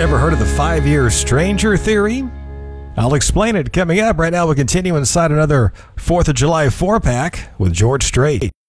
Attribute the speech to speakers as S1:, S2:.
S1: Ever heard of the 5-year stranger theory? I'll explain it coming up. Right now, we'll continue inside another 4th of July 4-pack with George Strait.